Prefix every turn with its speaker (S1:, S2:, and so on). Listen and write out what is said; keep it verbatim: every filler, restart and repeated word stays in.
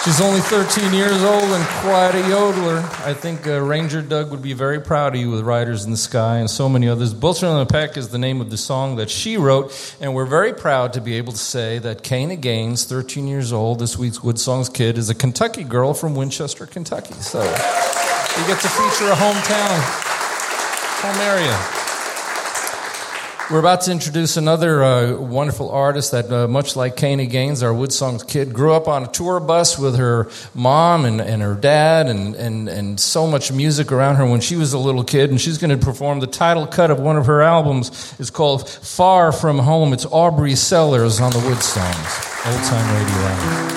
S1: She's only thirteen years old and quite a yodeler. I think uh, Ranger Doug would be very proud of you with Riders in the Sky and so many others. Bullshit on the Peck is the name of the song that she wrote, and we're very proud to be able to say that Kana Gaines, thirteen years old, this week's Wood Songs Kid, is a Kentucky girl from Winchester, Kentucky. So you get to feature a hometown, home area. We're about to introduce another uh, wonderful artist that, uh, much like Kana Gaines, our Wood Songs Kid, grew up on a tour bus with her mom and, and her dad and, and, and so much music around her when she was a little kid. And she's going to perform the title cut of one of her albums. It's called Far From Home. It's Aubrey Sellers on the Wood Songs. Old Time Radio Hour.